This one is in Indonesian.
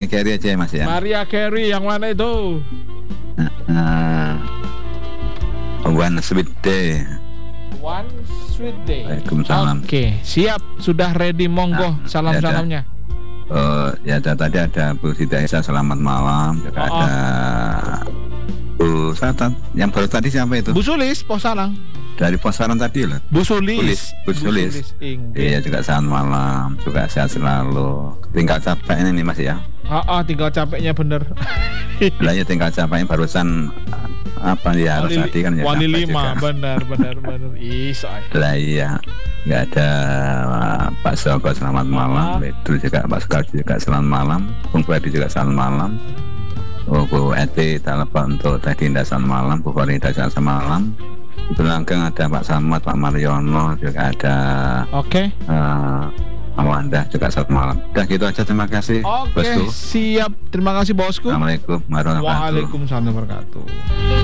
Carey aja ya Mas ya. Maria Carey yang mana itu? One Sweet Day. One Sweet Day. Waalaikumsalam. Oke, siap, sudah ready, monggo salam-salamnya. Ya tadi ada Bu Siti Aisyah selamat malam, juga ada Bu Satan. Yang baru tadi siapa itu? Bu Sulis, Posalang. Dari Posaran tadi loh. Bu Sulis. Bu Sulis. Iya juga selamat malam, juga sehat selalu. Tinggal capeknya nih Mas ya. Tinggal capeknya bener. Lah ya tinggal capeknya barusan apa ya harus tadi kan ya. Wali 5 benar. Lah iya. Nggak ada Pak Soko selamat malam. Itu juga Pak Soko juga selamat malam. Bung Freddy juga selamat malam. Bu Eti telepon untuk Teh Dinda selamat malam. Bu Farida selamat malam. Itu langsung ada Pak Samad, Pak Mariono juga ada. Oke. Amanda juga selamat malam. Udah gitu aja, terima kasih. Oke, siap. Terima kasih bosku. Assalamualaikum warahmatullahi wabarakatuh. Waalaikumsalam warahmatullahi wabarakatuh.